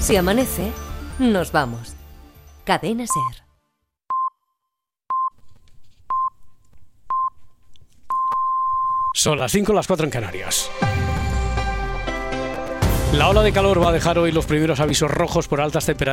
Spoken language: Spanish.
Si amanece, nos vamos. Cadena SER. Son las 5, las 4 en Canarias. La ola de calor va a dejar hoy los primeros avisos rojos por altas temperaturas